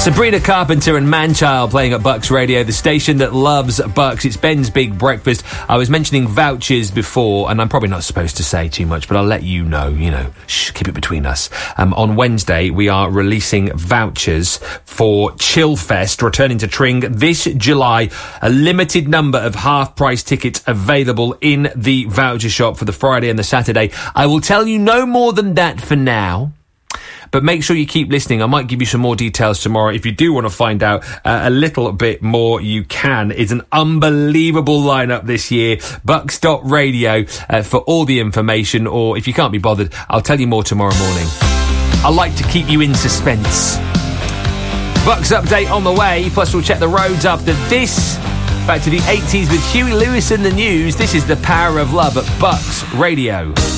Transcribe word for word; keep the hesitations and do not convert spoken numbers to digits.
Sabrina Carpenter and Manchild playing at Bucks Radio, the station that loves Bucks. It's Ben's Big Breakfast. I was mentioning vouchers before, and I'm probably not supposed to say too much, but I'll let you know, you know, shh, keep it between us. Um, on Wednesday, we are releasing vouchers for Chillfest, returning to Tring this July. A limited number of half-price tickets available in the voucher shop for the Friday and the Saturday. I will tell you no more than that for now. But make sure you keep listening. I might give you some more details tomorrow. If you do want to find out uh, a little bit more, you can. It's an unbelievable lineup this year. Bucks dot radio uh, for all the information. Or if you can't be bothered, I'll tell you more tomorrow morning. I like to keep you in suspense. Bucks update on the way. Plus, we'll check the roads after this. Back to the eighties with Huey Lewis and the News. This is The Power of Love at Bucks Radio.